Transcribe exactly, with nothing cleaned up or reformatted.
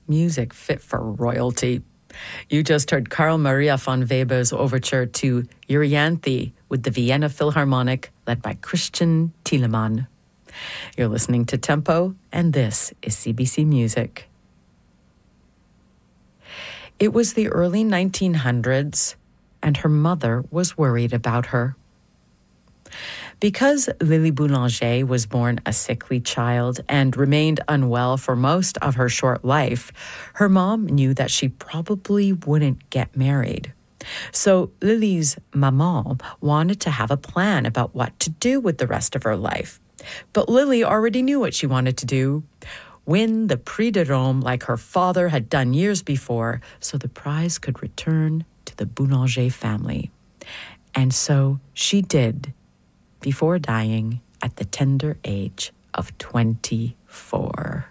music fit for royalty. You just heard Carl Maria von Weber's overture to Euryanthe with the Vienna Philharmonic, led by Christian Thielemann. You're listening to Tempo, and this is C B C Music. It was the early nineteen hundreds, and her mother was worried about her. Because Lily Boulanger was born a sickly child and remained unwell for most of her short life, her mom knew that she probably wouldn't get married. So Lily's maman wanted to have a plan about what to do with the rest of her life. But Lily already knew what she wanted to do: win the Prix de Rome like her father had done years before, so the prize could return to the Boulanger family. And so she did, before dying at the tender age of twenty-four.